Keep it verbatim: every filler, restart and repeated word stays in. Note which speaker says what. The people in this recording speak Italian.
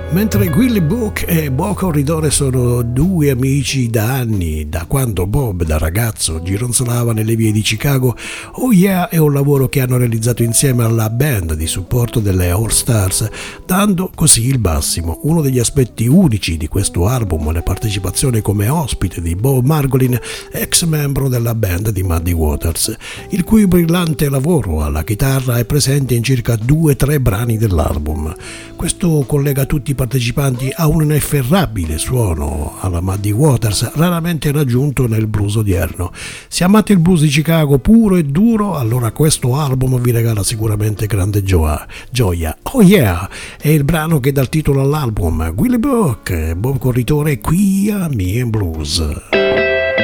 Speaker 1: Mentre Willie Book e Bo Corridore sono due amici da anni, da quando Bob da ragazzo gironzolava nelle vie di Chicago, Oh Yeah è un lavoro che hanno realizzato insieme alla band di supporto delle All Stars, dando così il massimo. Uno degli aspetti unici di questo album è la partecipazione come ospite di Bob Margolin, ex membro della band di Muddy Waters, il cui brillante lavoro alla chitarra è presente in circa due tre brani dell'album. Questo collega tutti i partecipanti a un inefferrabile suono alla Muddy Waters, raramente raggiunto nel blues odierno. Se amate il blues di Chicago puro e duro, allora questo album vi regala sicuramente grande gioia. gioia. Oh Yeah è il brano che dà il titolo all'album. Willie Book, Bob Corritore qui a Me and Blues.